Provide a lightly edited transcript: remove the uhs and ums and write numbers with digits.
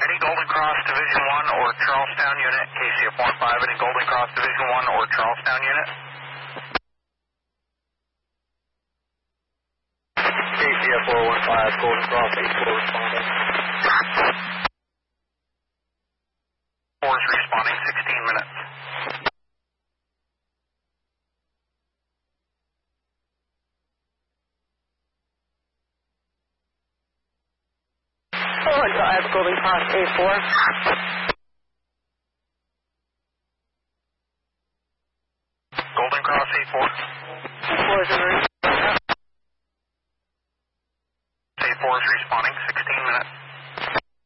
Any Golden Cross Division 1 or Charlestown unit, KCF 15, any Golden Cross Division 1 or Charlestown unit? KCF 415, Golden Cross 84 responding. 4 is responding, 16 minutes. Golden Cross A4. Golden Cross A4. A4 is emerged.